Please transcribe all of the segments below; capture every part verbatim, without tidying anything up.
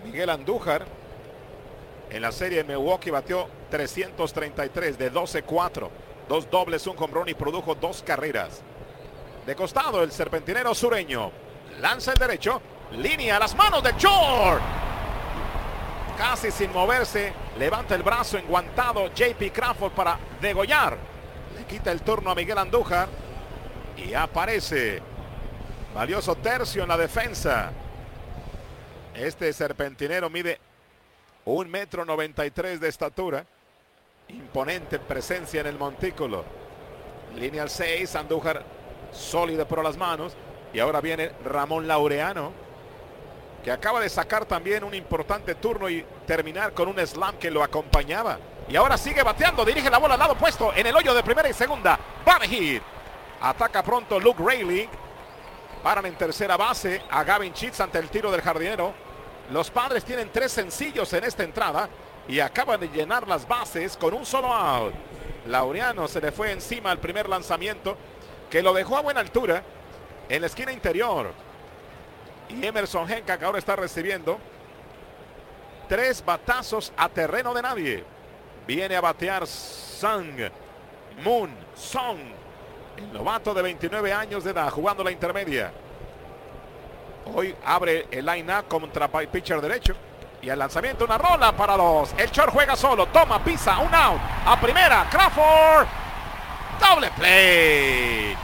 Miguel Andújar en la serie de Milwaukee batió trescientos treinta y tres de doce cuatro. Dos dobles, un home run y produjo dos carreras. De costado el serpentinero sureño. Lanza el derecho. Línea a las manos de George. Casi sin moverse. Levanta el brazo enguantado J P Crawford para degollar. Le quita el turno a Miguel Andújar. Y aparece. Valioso tercio en la defensa. Este serpentinero mide un metro noventa y tres de estatura. Imponente presencia en el montículo. Línea al seis. Andújar sólido por las manos. Y ahora viene Ramón Laureano, que acaba de sacar también un importante turno y terminar con un slam que lo acompañaba. Y ahora sigue bateando. Dirige la bola al lado opuesto en el hoyo de primera y segunda. Base hit. Ataca pronto Luke Rayleigh. Paran en tercera base a Gavin Sheets ante el tiro del jardinero. Los Padres tienen tres sencillos en esta entrada y acaban de llenar las bases con un solo out. Laureano se le fue encima al primer lanzamiento, que lo dejó a buena altura en la esquina interior. Y Emerson Hancock ahora está recibiendo tres batazos a terreno de nadie. Viene a batear Sang Moon Song, el novato de veintinueve años de edad, jugando la intermedia. Hoy abre el line-up contra pitcher derecho. Y el lanzamiento, una rola para dos. El short juega solo, toma, pisa, un out. A primera, Crawford. Doble play.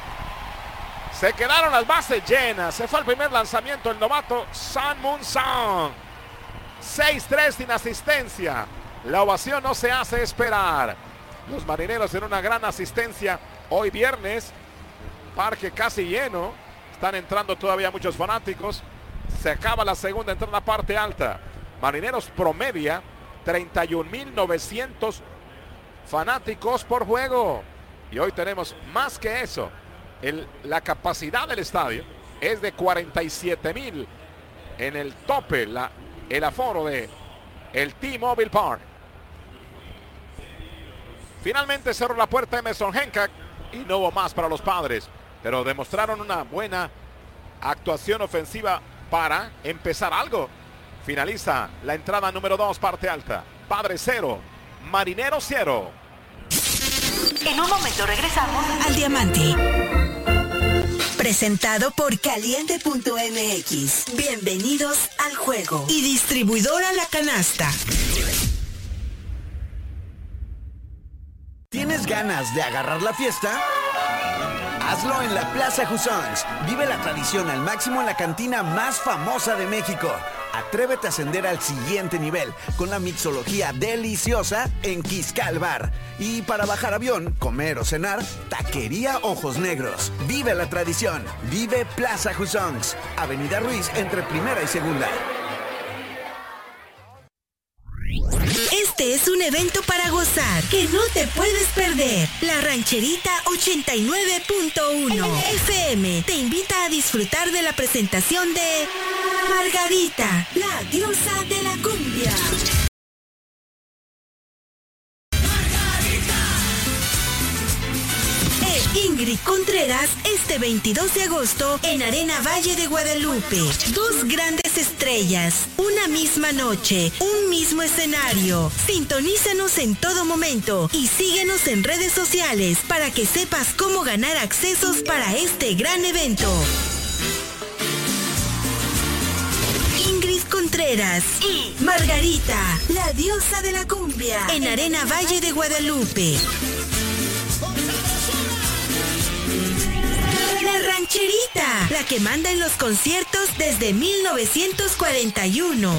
Se quedaron las bases llenas. Se fue el primer lanzamiento el novato Sang Moon Song. seis tres sin asistencia. La ovación no se hace esperar. Los Marineros en una gran asistencia hoy viernes. Parque casi lleno. Están entrando todavía muchos fanáticos. Se acaba la segunda entrada, parte alta. Marineros promedia treinta y un mil novecientos fanáticos por juego. Y hoy tenemos más que eso. El, la capacidad del estadio es de cuarenta y siete mil. En el tope, la, el aforo de el T-Mobile Park. Finalmente cerró la puerta Emerson Hancock y no hubo más para los Padres. Pero demostraron una buena actuación ofensiva para empezar algo. Finaliza la entrada número dos, parte alta. Padre cero, Marinero cero. En un momento regresamos al Diamante. Presentado por Caliente punto M X. Bienvenidos al juego. Y distribuidora La Canasta. ¿Tienes ganas de agarrar la fiesta? Hazlo en la Plaza Jusons. Vive la tradición al máximo en la cantina más famosa de México. Atrévete a ascender al siguiente nivel con la mixología deliciosa en Quiscal Bar. Y para bajar avión, comer o cenar, Taquería Ojos Negros. Vive la tradición. Vive Plaza Jusons. Avenida Ruiz entre primera y segunda. Este es un evento para gozar que no te puedes perder. La Rancherita ochenta y nueve punto uno F M te invita a disfrutar de la presentación de Margarita, la diosa de la cumbia. Ingrid Contreras este veintidós de agosto en Arena Valle de Guadalupe. Dos grandes estrellas, una misma noche, un mismo escenario. Sintonízanos en todo momento y síguenos en redes sociales para que sepas cómo ganar accesos para este gran evento. Ingrid Contreras y Margarita, la diosa de la cumbia, en Arena Valle de Guadalupe. La Rancherita, la que manda en los conciertos desde mil novecientos cuarenta y uno.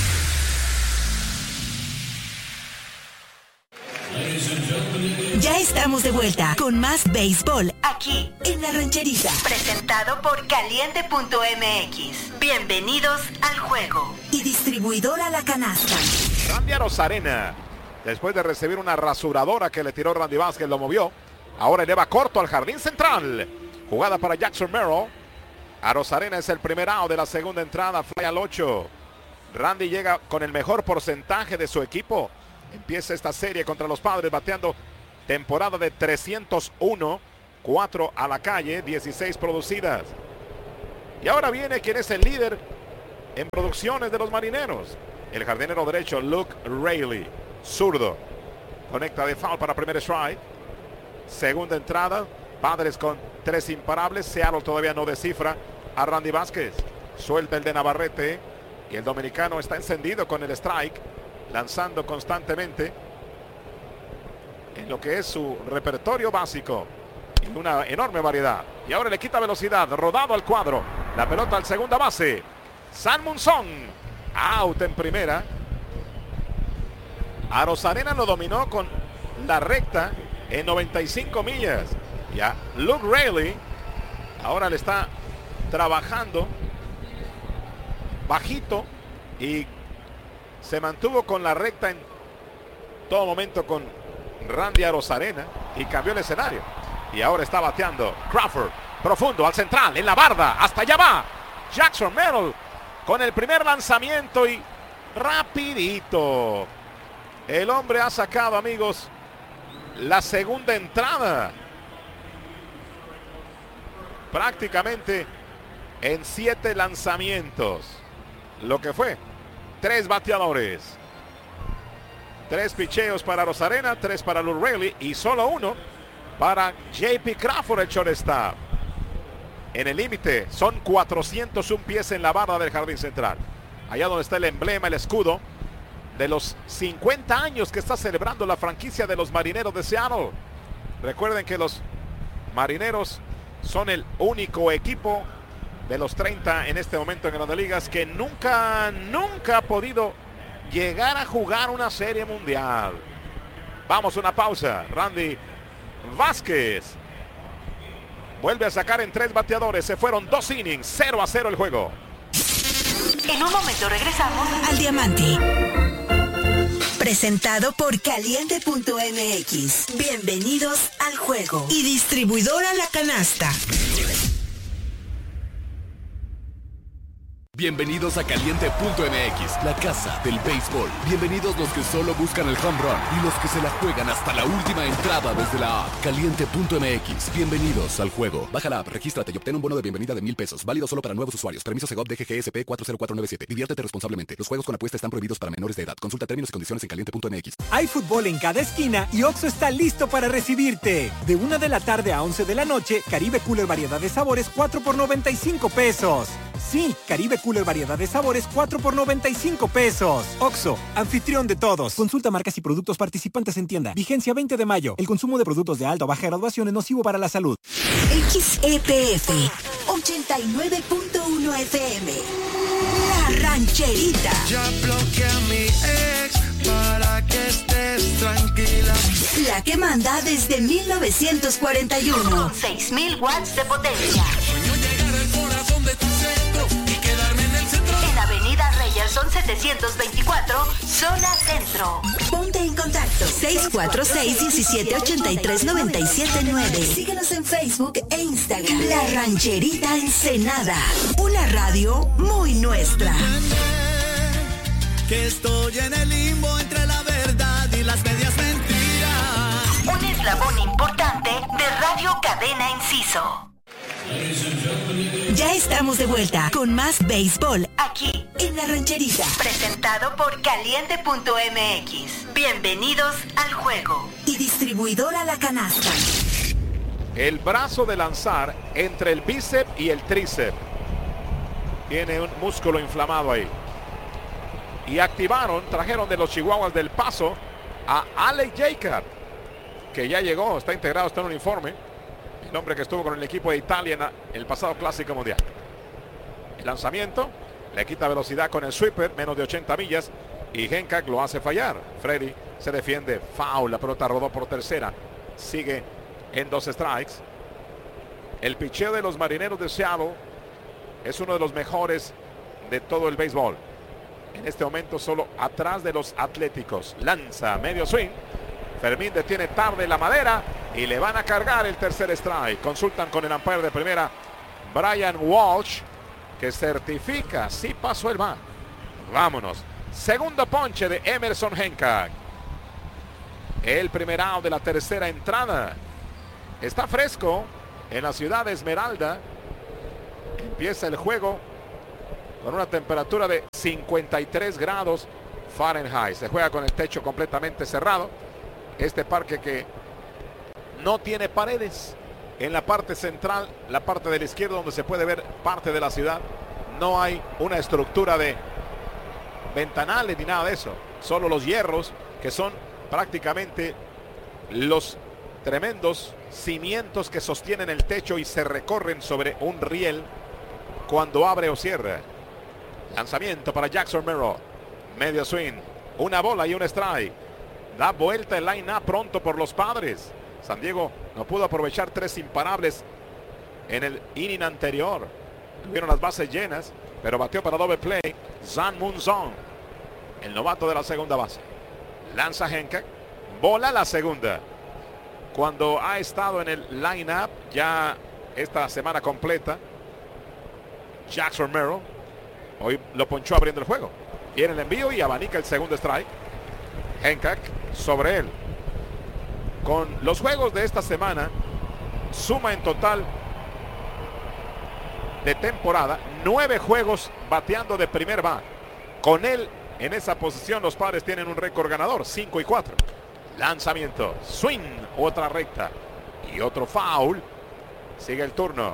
Ya estamos de vuelta con más béisbol aquí en La Rancherita. Presentado por Caliente punto M X. Bienvenidos al juego. Y distribuidora La Canasta. Randy Arozarena, después de recibir una rasuradora que le tiró Randy Vázquez, lo movió. Ahora eleva corto al jardín central. Jugada para Jackson Merrill. Arozarena es el primer out de la segunda entrada. Fly al ocho. Randy llega con el mejor porcentaje de su equipo. Empieza esta serie contra los Padres bateando temporada de trescientos uno. cuatro a la calle, dieciséis producidas. Y ahora viene quien es el líder en producciones de los Marineros. El jardinero derecho, Luke Raley, zurdo. Conecta de foul para primer strike. Segunda entrada. Padres con tres imparables. Seattle todavía no descifra a Randy Vázquez. Suelta el de Navarrete. Y el dominicano está encendido con el strike. Lanzando constantemente en lo que es su repertorio básico. Y una enorme variedad. Y ahora le quita velocidad. Rodado al cuadro. La pelota al segunda base. San Monzón. Out en primera. Arozarena lo dominó con la recta en noventa y cinco millas. Ya Luke Raley ahora le está trabajando bajito y se mantuvo con la recta en todo momento con Randy Arozarena y cambió el escenario. Y ahora está bateando Crawford, profundo al central, en la barda, hasta allá va Jackson Merrill con el primer lanzamiento y rapidito. El hombre ha sacado, amigos, la segunda entrada. Prácticamente en siete lanzamientos. Lo que fue tres bateadores. Tres picheos para Arozarena, tres para Luke Raley y solo uno para J P Crawford, el shortstop. En el límite son cuatrocientos un pies en la barra del jardín central. Allá donde está el emblema, el escudo de los cincuenta años que está celebrando la franquicia de los Marineros de Seattle. Recuerden que los Marineros son el único equipo de los treinta en este momento en Grandes Ligas que nunca, nunca ha podido llegar a jugar una serie mundial. Vamos a una pausa. Randy Vázquez vuelve a sacar en tres bateadores. Se fueron dos innings, cero a cero el juego. En un momento regresamos al Diamante. Presentado por Caliente punto M X. Bienvenidos al juego. Y distribuidora La Canasta. Bienvenidos a Caliente punto M X, la casa del béisbol. Bienvenidos los que solo buscan el home run y los que se la juegan hasta la última entrada desde la app. Caliente punto M X, bienvenidos al juego. Baja la app, regístrate y obtén un bono de bienvenida de mil pesos. Válido solo para nuevos usuarios. Permiso Segov D G G S P cuatro cero cuatro nueve siete. Diviértete responsablemente. Los juegos con apuesta están prohibidos para menores de edad. Consulta términos y condiciones en Caliente punto M X. Hay fútbol en cada esquina y Oxxo está listo para recibirte. De una de la tarde a once de la noche, Caribe Cooler variedad de sabores cuatro por noventa y cinco pesos. Sí, Caribe Cooler variedad de sabores cuatro por noventa y cinco pesos. Oxxo, anfitrión de todos. Consulta marcas y productos participantes en tienda. Vigencia veinte de mayo. El consumo de productos de alta o baja graduación es nocivo para la salud. X E P F ochenta y nueve punto uno F M. La Rancherita. Ya bloqueé a mi ex para que estés tranquila. La que manda desde mil novecientos cuarenta y uno. con seis mil watts de potencia. Sueño llegar al corazón de tu centro y quedarme en el centro. En Avenida Reyerson setecientos veinticuatro, zona centro. Ponte en contacto seis cuatro seis, diecisiete ochenta y tres, noventa y siete nueve. Síguenos en Facebook e Instagram. La Rancherita Ensenada. Una radio muy nuestra. Que estoy en el limbo entre la verdad y las medias mentiras. Un eslabón importante de Radio Cadena Inciso. Ya estamos de vuelta con más béisbol Aquí, en La Rancherita. presentado por Caliente punto M X. Bienvenidos al juego. Y distribuidora La Canasta. El brazo de lanzar entre el bíceps y el tríceps. Tiene un músculo inflamado ahí. Y activaron, trajeron de los Chihuahuas del Paso a Alex Jacob, que ya llegó, está integrado, está en un uniforme. El hombre que estuvo con el equipo de Italia en el pasado Clásico Mundial. El lanzamiento le quita velocidad con el sweeper, menos de ochenta millas, y Henkack lo hace fallar. Freddy se defiende, foul, la pelota rodó por tercera, sigue en dos strikes. El picheo de los Marineros de Seattle es uno de los mejores de todo el béisbol. En este momento solo atrás de los Atléticos. Lanza medio swing. Fermín detiene tarde la madera y le van a cargar el tercer strike. Consultan con el umpire de primera, Brian Walsh, que certifica si pasó el bat. Vámonos. Segundo ponche de Emerson Henkack. El primer out de la tercera entrada. Está fresco en la ciudad de Esmeralda. Empieza el juego con una temperatura de cincuenta y tres grados Fahrenheit. Se juega con el techo completamente cerrado. Este parque que no tiene paredes. En la parte central, la parte de la izquierda donde se puede ver parte de la ciudad, no hay una estructura de ventanales ni nada de eso. Solo los hierros que son prácticamente los tremendos cimientos que sostienen el techo y se recorren sobre un riel cuando abre o cierra. Lanzamiento para Jackson Merrill. Medio swing. Una bola y un strike. Da vuelta el line-up pronto por los Padres. San Diego no pudo aprovechar tres imparables en el inning anterior. Tuvieron las bases llenas, pero batió para doble play Zan Munzon, el novato de la segunda base. Lanza Hancock. Bola la segunda. Cuando ha estado en el line-up ya esta semana completa, Jackson Merrill hoy lo ponchó abriendo el juego. Viene el envío y abanica el segundo strike. Hancock sobre él. Con los juegos de esta semana, suma en total de temporada nueve juegos bateando de primer bat. Con él en esa posición los Padres tienen un récord ganador, cinco y cuatro. Lanzamiento, swing, otra recta y otro foul. Sigue el turno.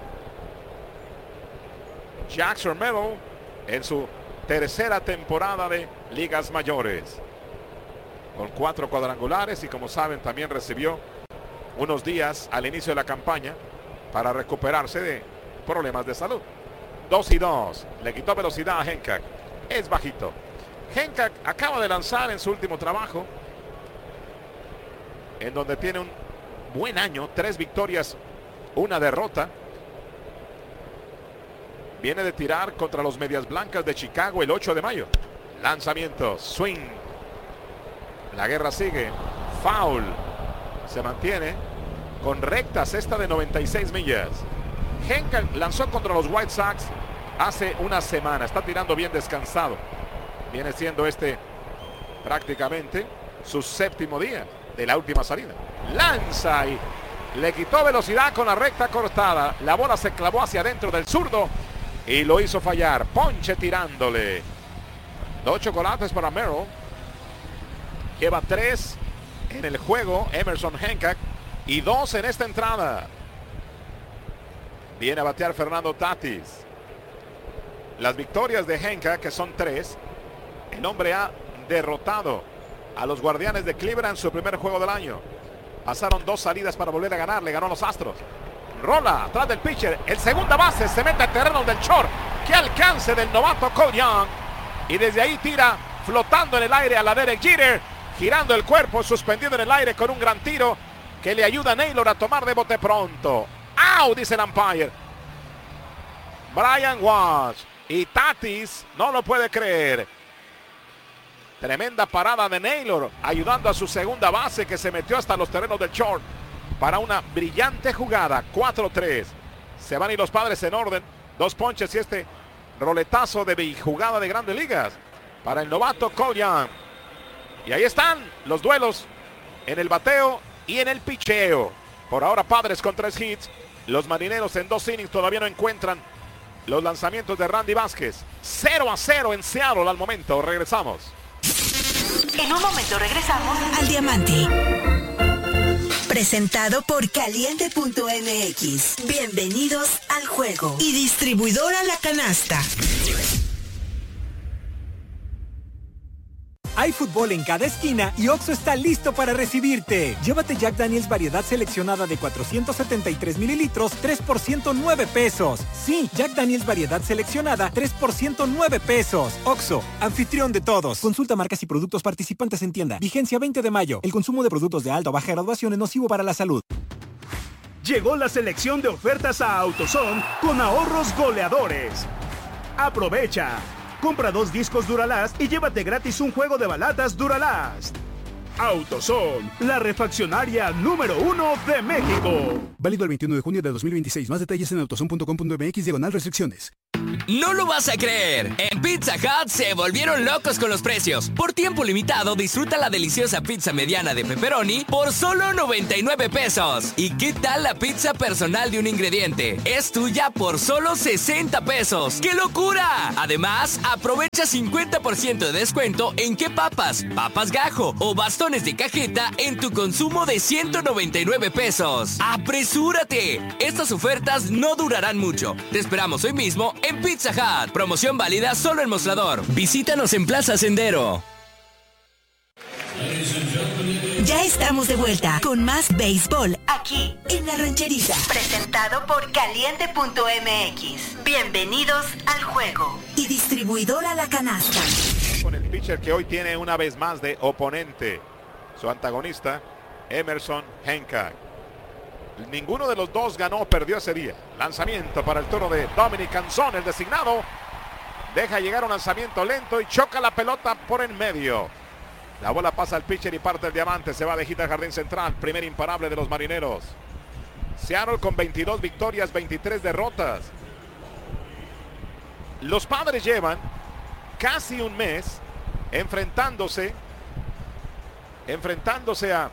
Jackson Merrill en su tercera temporada de ligas mayores, con cuatro cuadrangulares, y como saben también recibió unos días al inicio de la campaña para recuperarse de problemas de salud. Dos y dos. Le quitó velocidad a Hancock. Es bajito. Hancock acaba de lanzar en su último trabajo, en donde tiene un buen año, tres victorias, una derrota. Viene de tirar contra los Medias Blancas de Chicago el ocho de mayo. Lanzamiento, swing. La guerra sigue. Foul. Se mantiene con recta cesta de noventa y seis millas. Hancock lanzó contra los White Sox hace una semana. Está tirando bien descansado. Viene siendo este prácticamente su séptimo día de la última salida. Lanza y le quitó velocidad con la recta cortada. La bola se clavó hacia adentro del zurdo y lo hizo fallar. Ponche tirándole. Dos chocolates para Merrill. Lleva tres en el juego Emerson Hancock y dos en esta entrada. Viene a batear Fernando Tatis. Las victorias de Hancock, que son tres, el hombre ha derrotado a los Guardianes de Cleveland en su primer juego del año. Pasaron dos salidas para volver a ganar. Le ganó a los Astros. Rola atrás del pitcher. El segunda base se mete al terreno del short. ¡Qué alcance del novato Cole Young! Y desde ahí tira flotando en el aire a la Derek Jeter, girando el cuerpo, suspendido en el aire con un gran tiro que le ayuda a Naylor a tomar de bote pronto. ¡Out! Dice el umpire. Brian Walsh. Y Tatis no lo puede creer. Tremenda parada de Naylor, ayudando a su segunda base, que se metió hasta los terrenos del short para una brillante jugada. Cuatro tres. Se van y los Padres en orden. Dos ponches y este roletazo de jugada de Grandes Ligas para el novato Cole Young. Y ahí están los duelos en el bateo y en el picheo. Por ahora Padres con tres hits. Los Marineros en dos innings todavía no encuentran los lanzamientos de Randy Vázquez. cero a cero en Seattle al momento. Regresamos. En un momento regresamos al Diamante. Presentado por Caliente punto M X. Bienvenidos al juego. Y distribuidora La Canasta. Hay fútbol en cada esquina y Oxxo está listo para recibirte. Llévate Jack Daniels variedad seleccionada de cuatrocientos setenta y tres mililitros, tres por ciento nueve pesos. Sí, Jack Daniels variedad seleccionada, tres por ciento nueve pesos. Oxxo, anfitrión de todos. Consulta marcas y productos participantes en tienda. Vigencia veinte de mayo. El consumo de productos de alta o baja graduación es nocivo para la salud. Llegó la selección de ofertas a AutoZone con ahorros goleadores. Aprovecha. Compra dos discos Duralast y llévate gratis un juego de balatas Duralast. AutoZone, la refaccionaria número uno de México. Válido el veintiuno de junio de dos mil veintiséis. Más detalles en autozone punto com punto m x diagonal restricciones. No lo vas a creer. En Pizza Hut se volvieron locos con los precios. Por tiempo limitado, disfruta la deliciosa pizza mediana de pepperoni por solo noventa y nueve pesos. ¿Y qué tal la pizza personal de un ingrediente? Es tuya por solo sesenta pesos. ¡Qué locura! Además, aprovecha cincuenta por ciento de descuento en qué papas, papas gajo o bastones de cajeta en tu consumo de ciento noventa y nueve pesos. ¡Apresúrate! Estas ofertas no durarán mucho. Te esperamos hoy mismo en Pizza Hut. Promoción válida solo en Mostrador. Visítanos en Plaza Sendero. Ya estamos de vuelta con más béisbol aquí en La Rancherita. Presentado por caliente punto m x. Bienvenidos al juego. Y distribuidora La Canasta. Con el pitcher que hoy tiene una vez más de oponente, su antagonista, Emerson Hancock. Ninguno de los dos ganó o perdió ese día. Lanzamiento para el turno de Dominic Canzón, el designado. Deja llegar un lanzamiento lento y choca la pelota por en medio. La bola pasa al pitcher y parte el diamante. Se va de hit al jardín central. Primer imparable de los marineros. Seattle con veintidós victorias, veintitrés derrotas. Los Padres llevan casi un mes enfrentándose, enfrentándose a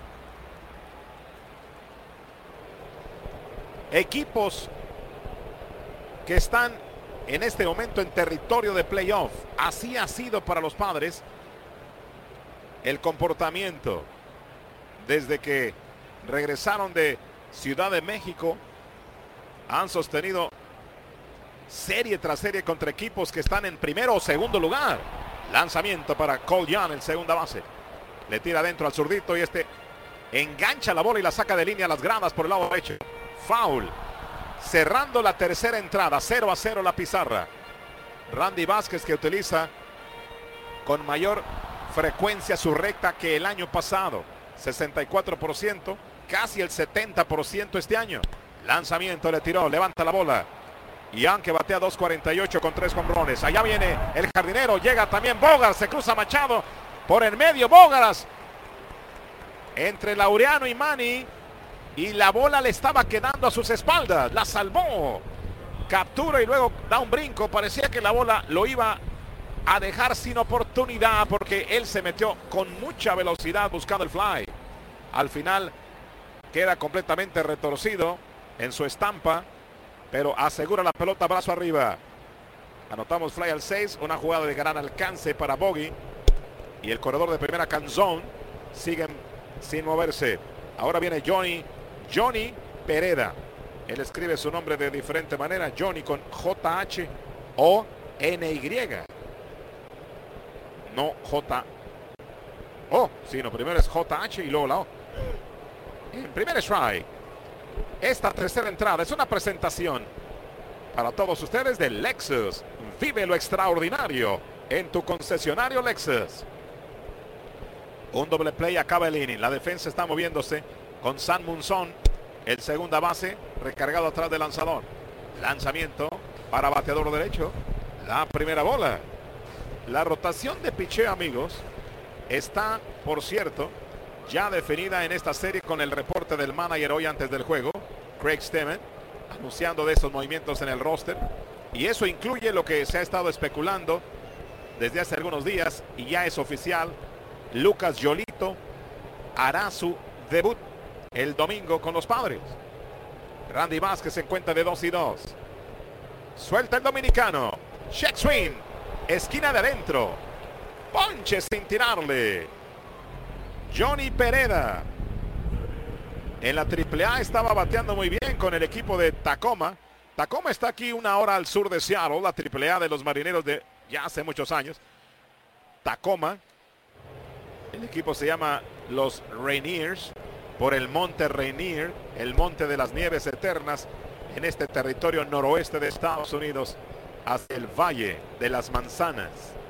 equipos que están en este momento en territorio de playoff. Así ha sido para los Padres el comportamiento desde que regresaron de Ciudad de México. Han sostenido serie tras serie contra equipos que están en primero o segundo lugar. Lanzamiento para Cole Young, el segunda base. Le tira adentro al zurdito y este engancha la bola y la saca de línea a las gradas por el lado derecho. Foul. Cerrando la tercera entrada, cero a cero la pizarra. Randy Vázquez, que utiliza con mayor frecuencia su recta que el año pasado. sesenta y cuatro por ciento, casi el setenta por ciento este año. Lanzamiento, le tiró, levanta la bola. Young, que batea dos cuarenta y ocho con tres jonrones. Allá viene el jardinero, llega también Bogaerts, se cruza Machado por el medio. Bogaerts entre Laureano y Manny. Y la bola le estaba quedando a sus espaldas. La salvó. Captura y luego da un brinco. Parecía que la bola lo iba a dejar sin oportunidad porque él se metió con mucha velocidad buscando el fly. Al final queda completamente retorcido en su estampa, pero asegura la pelota brazo arriba. Anotamos fly al seis. Una jugada de gran alcance para Bogey. Y el corredor de primera, Canzón, siguen sin moverse. Ahora viene Johnny. Johnny Pereda. Él escribe su nombre de diferente manera. Johnny con J H O N Y. No J O, sino primero es J H y luego la O. En primer strike. Esta tercera entrada es una presentación para todos ustedes de Lexus. Vive lo extraordinario en tu concesionario Lexus. Un doble play, acaba el inning. La defensa está moviéndose con San Munzón, el segunda base, recargado atrás del lanzador. Lanzamiento para bateador derecho. La primera bola. La rotación de picheo, amigos, está, por cierto, ya definida en esta serie con el reporte del manager hoy antes del juego, Craig Stemmen, anunciando de esos movimientos en el roster. Y eso incluye lo que se ha estado especulando desde hace algunos días y ya es oficial. Lucas Yolito hará su debut el domingo con los Padres. Randy Vázquez se encuentra de dos y dos. Suelta el dominicano. Check swing. Esquina de adentro. Ponche sin tirarle. Johnny Pereda. En la triple A estaba bateando muy bien con el equipo de Tacoma. Tacoma está aquí una hora al sur de Seattle. La triple A de los marineros de ya hace muchos años. Tacoma. El equipo se llama los Rainiers por el monte Rainier, el monte de las nieves eternas en este territorio noroeste de Estados Unidos hacia el Valle de las Manzanas.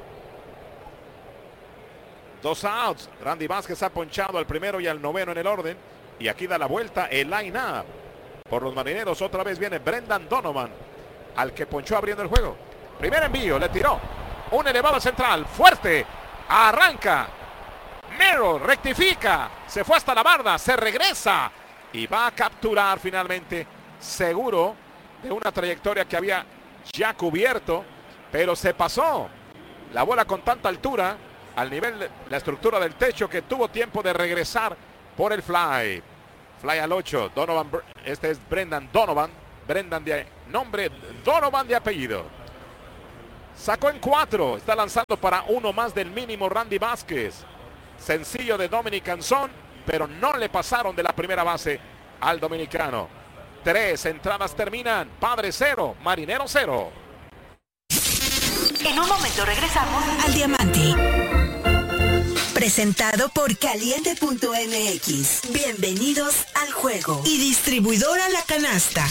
Dos outs. Randy Vázquez ha ponchado al primero y al noveno en el orden y aquí da la vuelta el line-up por los marineros. Otra vez viene Brendan Donovan, al que ponchó abriendo el juego. Primer envío, le tiró un elevado central, fuerte, arranca. Merrill rectifica, se fue hasta la barda, se regresa y va a capturar finalmente, seguro de una trayectoria que había ya cubierto, pero se pasó la bola con tanta altura al nivel de la estructura del techo que tuvo tiempo de regresar por el fly. Fly al ocho, Donovan, este es Brendan Donovan, Brendan de nombre, Donovan de apellido. Sacó en cuatro, está lanzando para uno más del mínimo Randy Vázquez. Sencillo de Dominic Canzón, pero no le pasaron de la primera base al dominicano. Tres entradas terminan, Padre cero, Marinero cero. En un momento regresamos al Diamante. Presentado por Caliente punto M X. Bienvenidos al juego. Y distribuidora La Canasta.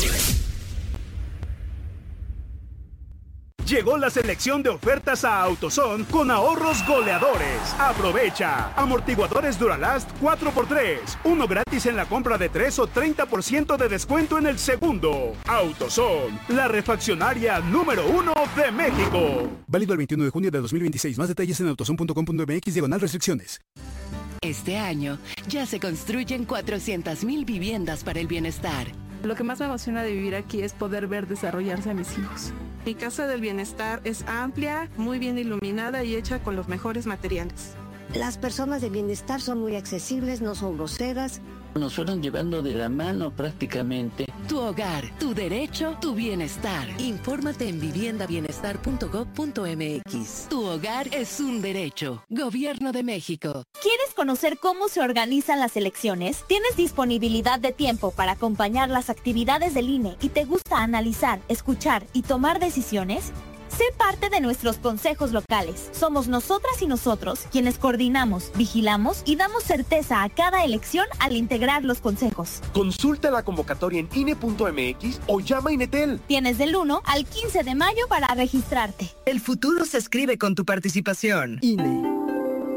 Llegó la selección de ofertas a AutoZone con ahorros goleadores. Aprovecha. Amortiguadores Duralast cuatro por tres. Uno gratis en la compra de tres o treinta por ciento de descuento en el segundo. AutoZone, la refaccionaria número uno de México. Válido el veintiuno de junio de dos mil veintiséis. Más detalles en autozone punto com punto m x diagonal restricciones. Este año ya se construyen cuatrocientas mil viviendas para el bienestar. Lo que más me emociona de vivir aquí es poder ver desarrollarse a mis hijos. Mi casa del bienestar es amplia, muy bien iluminada y hecha con los mejores materiales. Las personas de bienestar son muy accesibles, no son groseras. Nos fueron llevando de la mano prácticamente. Tu hogar, tu derecho, tu bienestar. Infórmate en vivienda bienestar punto gob punto m x. Tu hogar es un derecho. Gobierno de México. ¿Quieres conocer cómo se organizan las elecciones? ¿Tienes disponibilidad de tiempo para acompañar las actividades del I N E y te gusta analizar, escuchar y tomar decisiones? Sé parte de nuestros consejos locales. Somos nosotras y nosotros quienes coordinamos, vigilamos y damos certeza a cada elección al integrar los consejos. Consulta la convocatoria en I N E punto m x o llama a Inetel. Tienes del uno al quince de mayo para registrarte. El futuro se escribe con tu participación. I N E.